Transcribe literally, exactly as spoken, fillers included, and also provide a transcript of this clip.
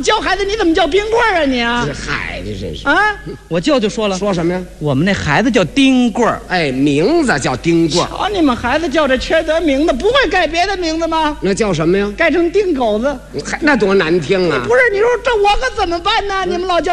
么教孩子？你怎么叫冰棍儿啊你啊？ 这嗨，这真是啊！我舅舅说了， 说什么呀？ 我们那孩子叫丁棍儿。 哎，名字叫丁棍儿。 瞧你们孩子叫这缺德名字，不会改别的名字吗？ 那叫什么呀？ 改成丁狗子。 嗨，那多难听啊！ 不是，你说这我可怎么办呢？你们老叫。